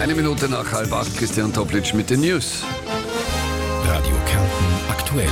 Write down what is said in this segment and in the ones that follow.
Eine Minute nach 7:30, Christian Toplitsch mit den News. Radio Kärnten aktuell.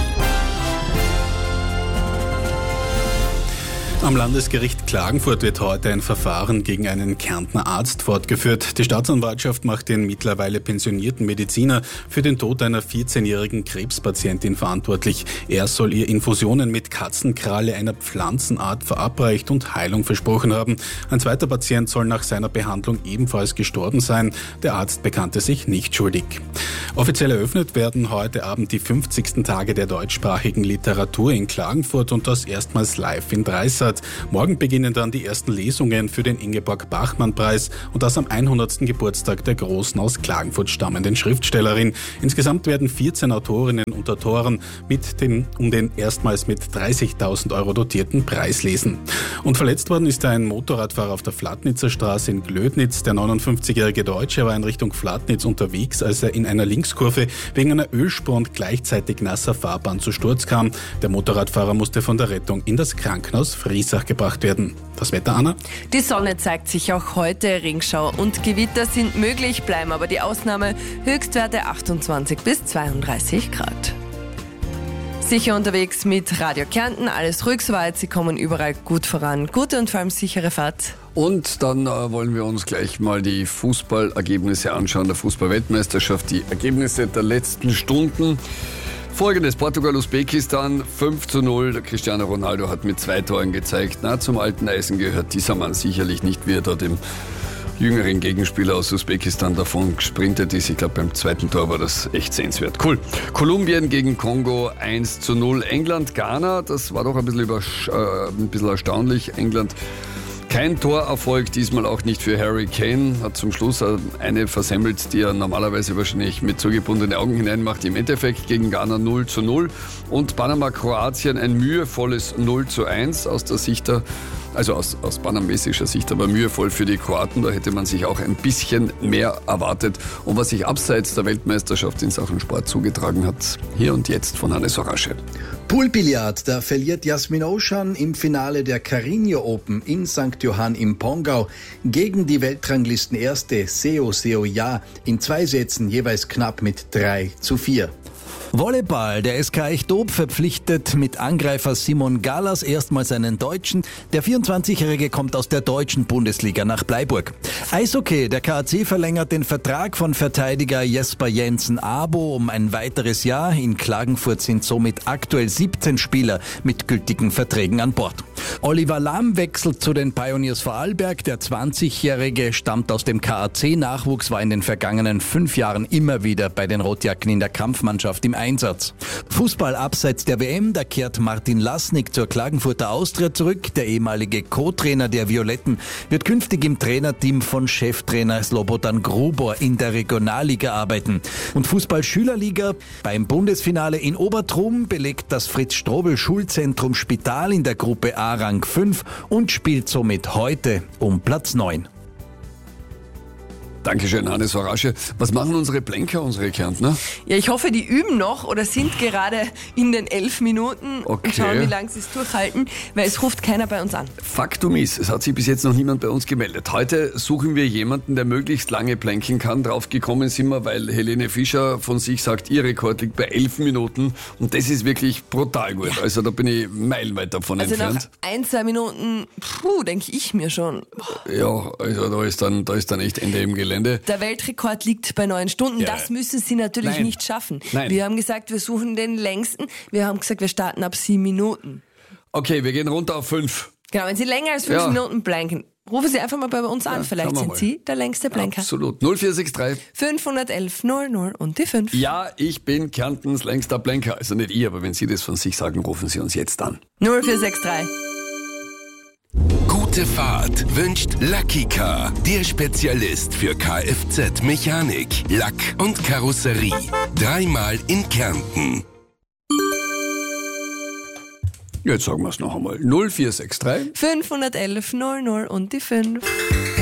Am Landesgericht Klagenfurt wird heute ein Verfahren gegen einen Kärntner Arzt fortgeführt. Die Staatsanwaltschaft macht den mittlerweile pensionierten Mediziner für den Tod einer 14-jährigen Krebspatientin verantwortlich. Er soll ihr Infusionen mit Katzenkralle einer Pflanzenart verabreicht und Heilung versprochen haben. Ein zweiter Patient soll nach seiner Behandlung ebenfalls gestorben sein. Der Arzt bekannte sich nicht schuldig. Offiziell eröffnet werden heute Abend die 50. Tage der deutschsprachigen Literatur in Klagenfurt und das erstmals live in Dreisat. Morgen beginnen dann die ersten Lesungen für den Ingeborg-Bachmann-Preis und das am 100. Geburtstag der großen aus Klagenfurt stammenden Schriftstellerin. Insgesamt werden 14 Autorinnen und Autoren um den erstmals mit 30.000 Euro dotierten Preis lesen. Und verletzt worden ist ein Motorradfahrer auf der Flatnitzer Straße in Glödnitz. Der 59-jährige Deutsche war in Richtung Flatnitz unterwegs, als er in einer Linkskurve wegen einer Ölspur und gleichzeitig nasser Fahrbahn zu Sturz kam. Der Motorradfahrer musste von der Rettung in das Krankenhaus Friesach gebracht werden. Das Wetter, Anna? Die Sonne zeigt sich auch heute. Regenschauer und Gewitter sind möglich, bleiben aber die Ausnahme. Höchstwerte 28 bis 32 Grad. Sicher unterwegs mit Radio Kärnten, alles ruhig soweit, Sie kommen überall gut voran. Gute und vor allem sichere Fahrt. Und dann wollen wir uns gleich mal die Fußballergebnisse anschauen, der Fußball-Weltmeisterschaft, die Ergebnisse der letzten Stunden. Folgendes: Portugal-Usbekistan 5:0. Der Cristiano Ronaldo hat mit 2 Toren gezeigt. Zum alten Eisen gehört dieser Mann sicherlich nicht, wie er da dem jüngeren Gegenspieler aus Usbekistan davon gesprintet ist. Ich glaube, beim zweiten Tor war das echt sehenswert. Cool. Kolumbien gegen Kongo 1:0. England-Ghana, das war doch ein bisschen erstaunlich. England kein Torerfolg, diesmal auch nicht für Harry Kane. Hat zum Schluss eine versemmelt, die er normalerweise wahrscheinlich mit zugebundenen Augen hineinmacht. Im Endeffekt gegen Ghana 0:0. Und Panama-Kroatien ein mühevolles 0:1 aus panamesischer Sicht, aber mühevoll für die Kroaten. Da hätte man sich auch ein bisschen mehr erwartet. Und was sich abseits der Weltmeisterschaft in Sachen Sport zugetragen hat, hier und jetzt von Hannes Orasche. Poolbillard, da verliert Jasmin Oschan im Finale der Carreño Open in St. Johann im Pongau gegen die Weltranglisten-Erste Seo Ja in 2 Sätzen jeweils knapp mit 3:4. Volleyball. Der SK Echthoop verpflichtet mit Angreifer Simon Galas erstmals einen Deutschen. Der 24-Jährige kommt aus der deutschen Bundesliga nach Bleiburg. Eishockey. Der KAC verlängert den Vertrag von Verteidiger Jesper Jensen-Abo um ein weiteres Jahr. In Klagenfurt sind somit aktuell 17 Spieler mit gültigen Verträgen an Bord. Oliver Lahm wechselt zu den Pioneers Vorarlberg. Der 20-Jährige stammt aus dem KAC-Nachwuchs, war in den vergangenen 5 Jahren immer wieder bei den Rotjacken in der Kampfmannschaft im Einsatz. Fußball abseits der WM, da kehrt Martin Lasnik zur Klagenfurter Austria zurück. Der ehemalige Co-Trainer der Violetten wird künftig im Trainerteam von Cheftrainer Slobodan Grubor in der Regionalliga arbeiten. Und Fußball-Schülerliga, beim Bundesfinale in Obertrum belegt das Fritz-Strobel-Schulzentrum Spital in der Gruppe A Rang 5 und spielt somit heute um Platz 9. Dankeschön, Hannes Orasche. Was machen unsere Blenker, unsere Kärntner? Ja, ich hoffe, die üben noch oder sind gerade in den 11 Minuten. Okay. Schauen, wie lange sie es durchhalten, weil es ruft keiner bei uns an. Faktum ist, es hat sich bis jetzt noch niemand bei uns gemeldet. Heute suchen wir jemanden, der möglichst lange plänkeln kann. Drauf gekommen sind wir, weil Helene Fischer von sich sagt, ihr Rekord liegt bei 11 Minuten. Und das ist wirklich brutal gut. Ja. Also da bin ich meilenweit davon entfernt. Nach 1-2 Minuten, denke ich mir schon. Ja, also da ist dann echt Ende im Gelände. Der Weltrekord liegt bei 9 Stunden. Ja. Das müssen sie natürlich nicht schaffen. Nein. Wir haben gesagt, wir suchen den längsten. Wir haben gesagt, wir starten ab 7 Minuten. Okay, wir gehen runter auf 5. Genau, wenn Sie länger als 5 Minuten blanken, rufen Sie einfach mal bei uns an. Vielleicht sind Sie der längste Blanker. Absolut. 0463 511 00 und die 5. Ja, ich bin Kärntens längster Blanker. Also nicht ich, aber wenn Sie das von sich sagen, rufen Sie uns jetzt an. 0463. Gute Fahrt wünscht Lucky Car, der Spezialist für Kfz-Mechanik, Lack und Karosserie. 3-mal in Kärnten. Jetzt sagen wir es noch einmal. 0463 511 00 und die 5.